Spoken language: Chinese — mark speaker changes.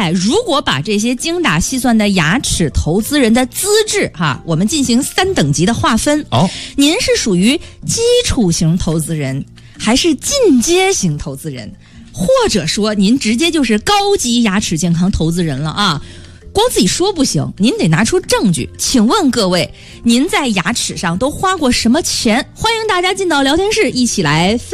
Speaker 1: 如果把这些精打细算的牙齿投资人的资质我们进行3等级的划分，您是属于基础型投资人，还是进阶型投资人，或者说您直接就是高级牙齿健康投资人了啊？光自己说不行，您得拿出证据。请问各位，您在牙齿上都花过什么钱？欢迎大家进到聊天室，一起来